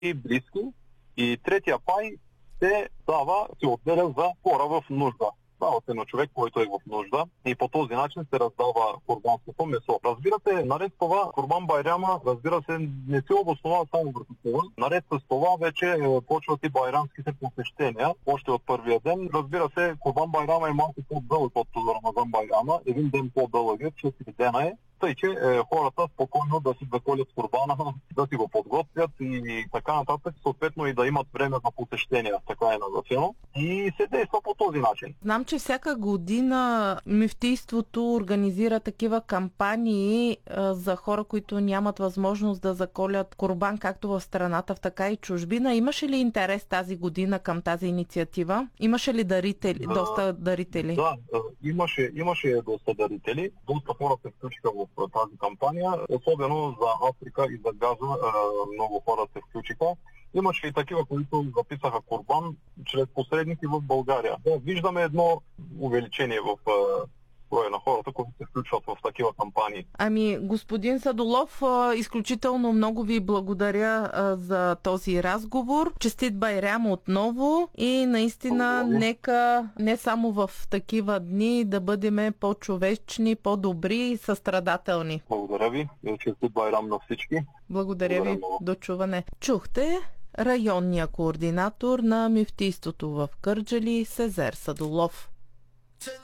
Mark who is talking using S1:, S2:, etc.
S1: и близки. И третия пай се отделя за хора в нужда. Дава се на човек, който е в нужда и по този начин се раздава курбанското месо. Разбира се, наред с това, Курбан Байрама, не се обоснова само върху това. Наред с това вече почват и байрамските посещения, още от първия ден. Разбира се, Курбан Байрама е малко по-дълъг от Рамазан Байрама. Един ден по-дълъг е, 4 дена е. Тъй, че хората спокойно да си заколят курбана, да си го подготвят и така нататък, съответно и да имат време за посещения, така е назначено. И се действа по този начин.
S2: Знам, че всяка година мюфтийството организира такива кампании за хора, които нямат възможност да заколят курбан, както в страната, така и чужбина. Имаше ли интерес тази година към тази инициатива? Имаше ли доста дарители?
S1: Да, имаше доста дарители. Доста хора се включиха в тази кампания, особено за Африка и за Газа много хора се включиха. Имаше и такива, които записаха курбан чрез посредници в България. Да, виждаме едно увеличение в броя на хората, които се включват в такива кампании.
S2: Ами, господин Садолов, изключително много ви благодаря за този разговор. Честит Байрам отново и наистина нека не само в такива дни да бъдем по-човечни, по-добри и състрадателни.
S1: Благодаря ви и честит Байрам на всички.
S2: Благодаря ви. Много. До чуване. Чухте районния координатор на мюфтийството в Кърджали Сезер Садолов.